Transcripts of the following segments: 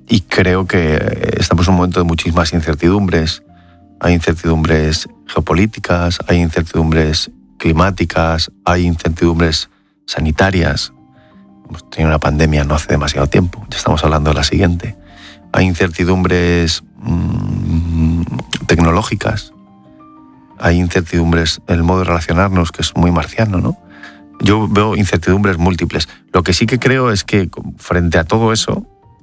Y creo que estamos en un momento de muchísimas incertidumbres. Hay incertidumbres geopolíticas, hay incertidumbres climáticas, hay incertidumbres sanitarias. Hemos tenido una pandemia no hace demasiado tiempo, ya estamos hablando de la siguiente. Hay incertidumbres tecnológicas, hay incertidumbres en el modo de relacionarnos, que es muy marciano, ¿no? Yo veo incertidumbres múltiples. Lo que sí que creo es que frente a todo eso,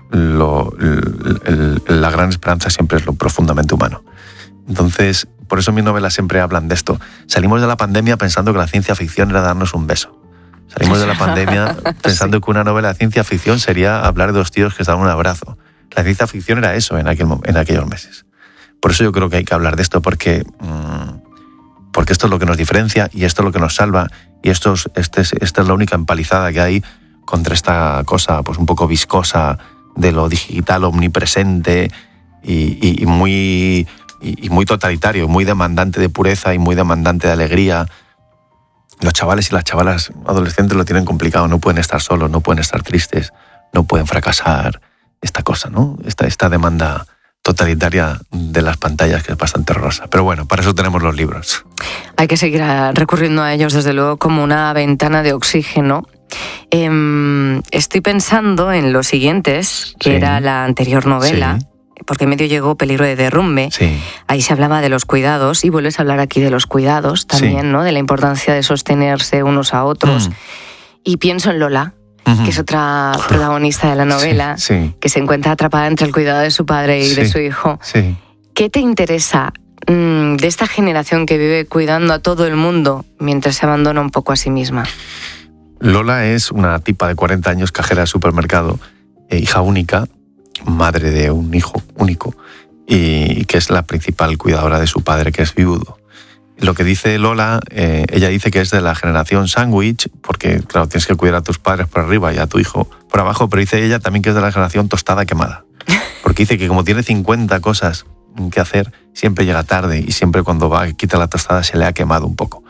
la gran esperanza siempre es lo profundamente humano. Entonces, por eso mis novelas siempre hablan de esto. Salimos de la pandemia pensando que la ciencia ficción era darnos un beso. Salimos de la pandemia pensando que una novela de ciencia ficción sería hablar de dos tíos que se dan un abrazo. La ciencia ficción era eso en aquellos meses. Por eso yo creo que hay que hablar de esto, porque esto es lo que nos diferencia y esto es lo que nos salva, y esta es la única empalizada que hay contra esta cosa pues un poco viscosa de lo digital omnipresente y muy totalitario, muy demandante de pureza y muy demandante de alegría. Los chavales y las chavalas adolescentes lo tienen complicado, no pueden estar solos, no pueden estar tristes, no pueden fracasar, esta cosa, ¿no? Esta demanda totalitaria de las pantallas, que es bastante horrorosa. Pero bueno, para eso tenemos los libros. Hay que seguir recurriendo a ellos, desde luego, como una ventana de oxígeno. Estoy pensando en los siguientes, que era la anterior novela, porque en medio llegó Peligro de derrumbe. Sí. Ahí se hablaba de los cuidados, y vuelves a hablar aquí de los cuidados también, ¿no? De la importancia de sostenerse unos a otros. Y pienso en Lola, que es otra protagonista de la novela, que se encuentra atrapada entre el cuidado de su padre y de su hijo. Sí. ¿Qué te interesa de esta generación que vive cuidando a todo el mundo mientras se abandona un poco a sí misma? Lola es una tipa de 40 años, cajera de supermercado, hija única, madre de un hijo único, y que es la principal cuidadora de su padre, que es viudo. Lo que dice Lola, ella dice que es de la generación sándwich, porque claro, tienes que cuidar a tus padres por arriba y a tu hijo por abajo, pero dice ella también que es de la generación tostada quemada, porque dice que como tiene 50 cosas que hacer, siempre llega tarde y siempre cuando va quita la tostada se le ha quemado un poco.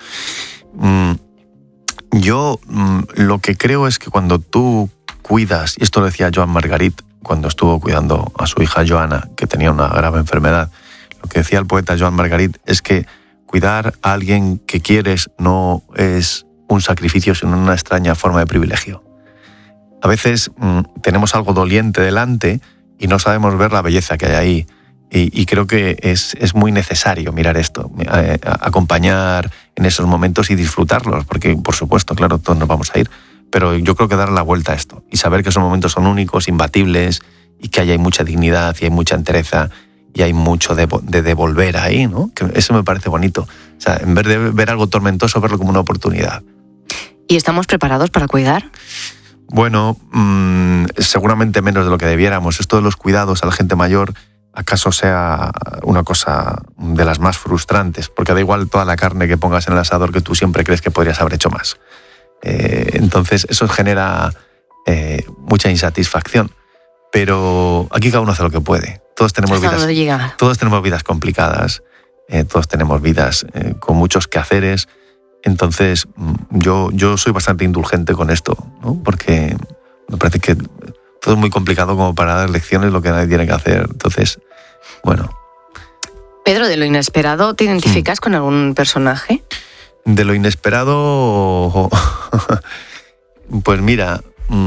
Yo lo que creo es que cuando tú cuidas, y esto lo decía Joan Margarit cuando estuvo cuidando a su hija Joana, que tenía una grave enfermedad, lo que decía el poeta Joan Margarit es que cuidar a alguien que quieres no es un sacrificio, sino una extraña forma de privilegio. A veces tenemos algo doliente delante y no sabemos ver la belleza que hay ahí. Y creo que es muy necesario mirar esto, acompañar en esos momentos y disfrutarlos, porque por supuesto, claro, todos nos vamos a ir, pero yo creo que dar la vuelta a esto y saber que esos momentos son únicos, imbatibles, y que ahí hay mucha dignidad y hay mucha entereza y hay mucho de devolver ahí, ¿no? Que eso me parece bonito. O sea, en vez de ver algo tormentoso, verlo como una oportunidad. ¿Y estamos preparados para cuidar? Bueno, seguramente menos de lo que debiéramos. Esto de los cuidados a la gente mayor acaso sea una cosa de las más frustrantes, porque da igual toda la carne que pongas en el asador, que tú siempre crees que podrías haber hecho más. Entonces eso genera mucha insatisfacción, pero aquí cada uno hace lo que puede. Todos tenemos vidas complicadas, todos tenemos vidas con muchos quehaceres. Entonces yo soy bastante indulgente con esto, ¿no? Porque me parece que todo es muy complicado como para dar lecciones lo que nadie tiene que hacer. Entonces, bueno. Pedro, de lo inesperado, ¿te identificas con algún personaje? De lo inesperado, pues mira,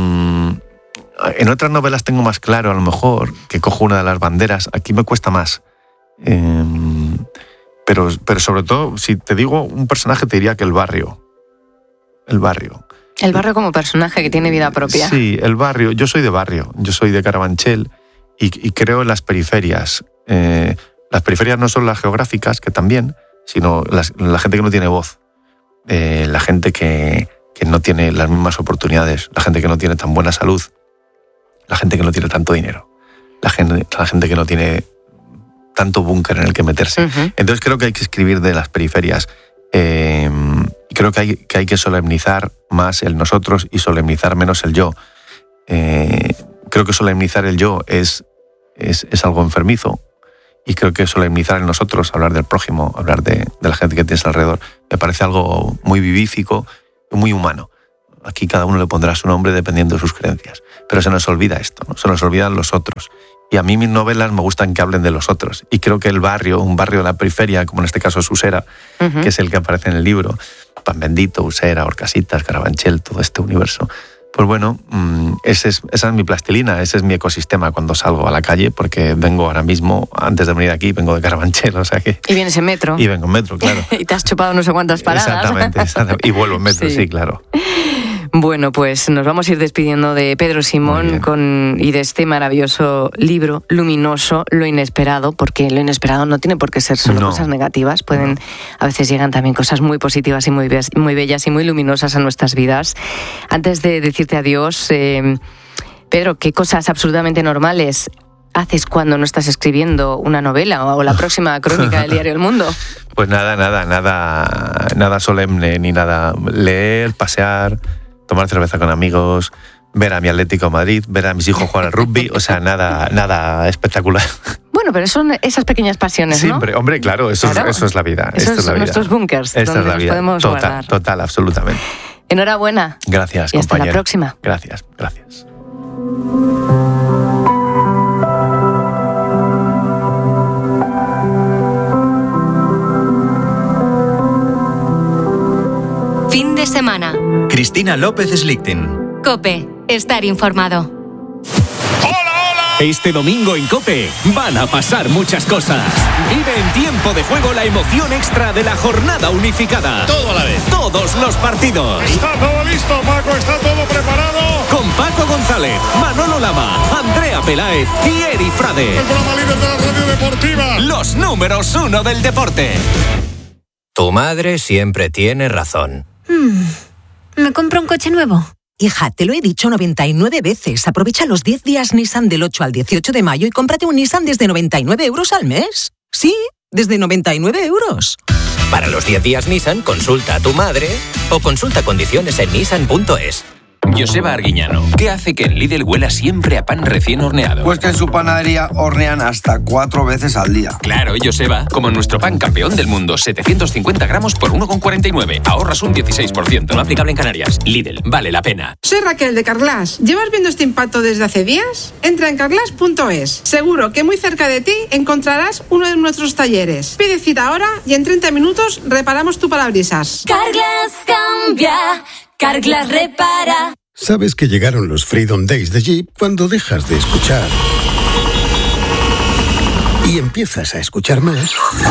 en otras novelas tengo más claro, a lo mejor, que cojo una de las banderas. Aquí me cuesta más. Pero sobre todo, si te digo un personaje, te diría que el barrio. El barrio. El barrio como personaje que tiene vida propia. Sí, el barrio. Yo soy de barrio, yo soy de Carabanchel y creo en las periferias. Las periferias no son las geográficas, que también, sino la gente que no tiene voz, la gente que no tiene las mismas oportunidades, la gente que no tiene tan buena salud, la gente que no tiene tanto dinero, la gente que no tiene tanto búnker en el que meterse. Entonces creo que hay que escribir de las periferias. Creo que hay que solemnizar más el nosotros y solemnizar menos el yo. Creo que solemnizar el yo es algo enfermizo, y creo que solemnizar el nosotros, hablar del prójimo, hablar de la gente que tienes alrededor, me parece algo muy vivífico y muy humano. Aquí cada uno le pondrá su nombre dependiendo de sus creencias, pero se nos olvida esto, ¿no? Se nos olvidan los otros, Y a mí mis novelas me gustan que hablen de los otros. Y creo que un barrio de la periferia, como en este caso es Usera, que es el que aparece en el libro, Pan Bendito, Usera, Orcasitas, Carabanchel, todo este universo. Pues bueno, esa es mi plastilina, ese es mi ecosistema cuando salgo a la calle, porque vengo ahora mismo, antes de venir aquí, vengo de Carabanchel, o sea que... Y vienes en metro. Y vengo en metro, claro. Y te has chupado no sé cuántas paradas. Exactamente. Y vuelvo en metro, sí, claro. Bueno, pues nos vamos a ir despidiendo de Pedro Simón y de este maravilloso libro, luminoso, Lo inesperado, porque lo inesperado no tiene por qué ser solo cosas negativas, a veces llegan también cosas muy positivas y muy bellas y muy luminosas a nuestras vidas. Antes de decirte adiós, Pedro, ¿qué cosas absolutamente normales haces cuando no estás escribiendo una novela o la próxima crónica del diario El Mundo? Pues nada solemne ni nada. Leer, pasear, tomar cerveza con amigos, ver a mi Atlético Madrid, ver a mis hijos jugar al rugby, o sea, nada espectacular. Bueno, pero son esas pequeñas pasiones, ¿no? Siempre, hombre, claro, eso es la vida. Esos son nuestros búnkers, donde nos podemos guardar. Total, absolutamente. Enhorabuena. Gracias, y compañero. hasta la próxima. Gracias. Fin de semana. Cristina López Slichting. COPE. Estar informado. Este domingo en COPE van a pasar muchas cosas. Vive en tiempo de juego la emoción extra de la jornada unificada. Todo a la vez. Todos los partidos. Está todo listo, Paco, está todo preparado. Con Paco González, Manolo Lama, Andrea Peláez y Eri Frade. El programa líder de la radio deportiva. Los números 1 del deporte. Tu madre siempre tiene razón. ¿Me compro un coche nuevo? Hija, te lo he dicho 99 veces. Aprovecha los 10 días Nissan del 8 al 18 de mayo y cómprate un Nissan desde 99 euros al mes. Sí, desde 99 euros. Para los 10 días Nissan, consulta a tu madre o consulta condiciones en nissan.es. Joseba Arguiñano, ¿qué hace que en Lidl huela siempre a pan recién horneado? Pues que en su panadería hornean hasta 4 veces al día. Claro, Joseba, como nuestro pan campeón del mundo, 750 gramos por 1,49. Ahorras un 16%. No aplicable en Canarias. Lidl, vale la pena. Soy Raquel de Carglass. ¿Llevas viendo este impacto desde hace días? Entra en carglass.es. Seguro que muy cerca de ti encontrarás uno de nuestros talleres. Pide cita ahora y en 30 minutos reparamos tu parabrisas. Carglass cambia. Carglass repara. Sabes que llegaron los Freedom Days de Jeep cuando dejas de escuchar y empiezas a escuchar más.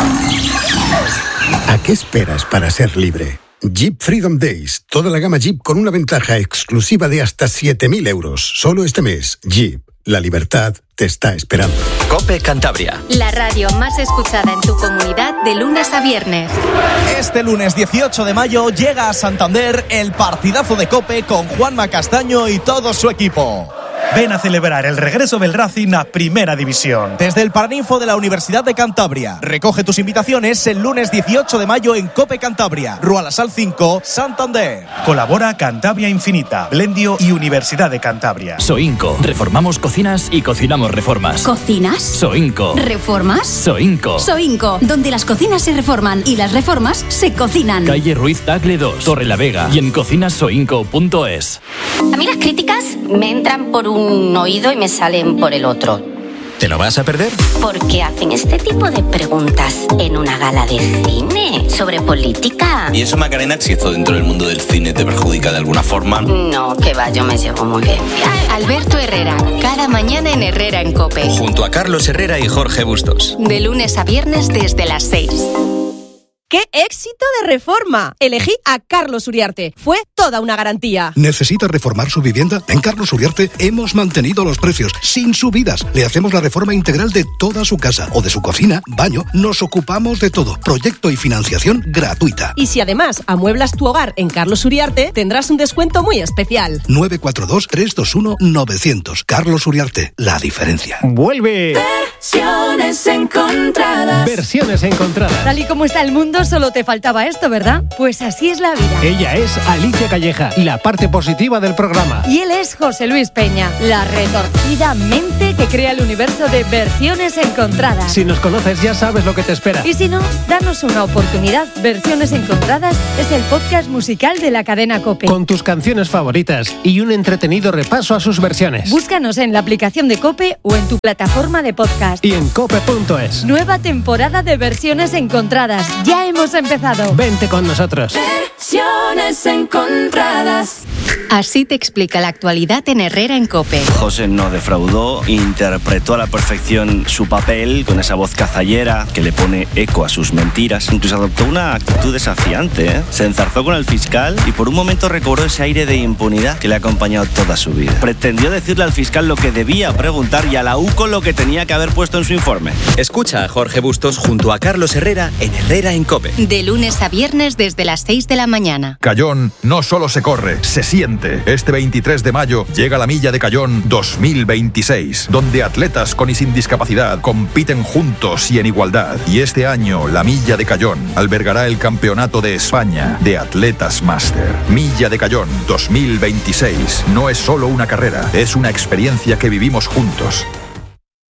¿A qué esperas para ser libre? Jeep Freedom Days. Toda la gama Jeep con una ventaja exclusiva de hasta 7.000 euros. Solo este mes. Jeep. La libertad te está esperando. COPE Cantabria. La radio más escuchada en tu comunidad de lunes a viernes. Este lunes 18 de mayo llega a Santander el partidazo de COPE con Juanma Castaño y todo su equipo. Ven a celebrar el regreso del Racing a Primera División. Desde el Paraninfo de la Universidad de Cantabria. Recoge tus invitaciones el lunes 18 de mayo en COPE Cantabria, Rua La Sal 5, Santander. Colabora Cantabria Infinita, Blendio y Universidad de Cantabria. Soinco. Reformamos cocinas y cocinamos reformas. ¿Cocinas? Soinco. ¿Reformas? Soinco. Soinco, donde las cocinas se reforman y las reformas se cocinan. Calle Ruiz Tagle 2, Torre la Vega y en cocinasoinco.es. A mí las críticas me entran por un oído y me salen por el otro. ¿Te lo vas a perder? Porque hacen este tipo de preguntas en una gala de cine sobre política. ¿Y eso, Macarena, si esto dentro del mundo del cine te perjudica de alguna forma? No, que va, yo me llevo muy bien. Alberto Herrera, cada mañana en Herrera en COPE. Junto a Carlos Herrera y Jorge Bustos. De lunes a viernes desde las 6. ¡Qué éxito de reforma! Elegí a Carlos Uriarte. Fue toda una garantía. ¿Necesita reformar su vivienda? En Carlos Uriarte hemos mantenido los precios sin subidas. Le hacemos la reforma integral de toda su casa o de su cocina, baño. Nos ocupamos de todo. Proyecto y financiación gratuita. Y si además amueblas tu hogar en Carlos Uriarte, tendrás un descuento muy especial. 942-321-900. Carlos Uriarte, la diferencia. ¡Vuelve! Versiones encontradas. Versiones encontradas. Tal y como está el mundo, solo te faltaba esto, ¿verdad? Pues así es la vida. Ella es Alicia Calleja, la parte positiva del programa. Y él es José Luis Peña, la retorcida mente que crea el universo de Versiones Encontradas. Si nos conoces ya sabes lo que te espera. Y si no, danos una oportunidad. Versiones Encontradas es el podcast musical de la cadena COPE. Con tus canciones favoritas y un entretenido repaso a sus versiones. Búscanos en la aplicación de COPE o en tu plataforma de podcast. Y en cope.es. Nueva temporada de Versiones Encontradas. Ya hemos empezado. Vente con nosotros. Versiones Encontradas. Así te explica la actualidad en Herrera en COPE. José no defraudó, interpretó a la perfección su papel con esa voz cazallera que le pone eco a sus mentiras. Incluso adoptó una actitud desafiante, ¿eh? Se enzarzó con el fiscal y por un momento recobró ese aire de impunidad que le ha acompañado toda su vida. Pretendió decirle al fiscal lo que debía preguntar y a la UCO lo que tenía que haber puesto en su informe. Escucha a Jorge Bustos junto a Carlos Herrera en Herrera en COPE. De lunes a viernes desde las 6 de la mañana. Cayón no solo se corre, se siente. Este 23 de mayo llega la Milla de Cayón 2026, donde atletas con y sin discapacidad compiten juntos y en igualdad. Y este año la Milla de Cayón albergará el Campeonato de España de Atletas Máster. Milla de Cayón 2026 no es solo una carrera, es una experiencia que vivimos juntos.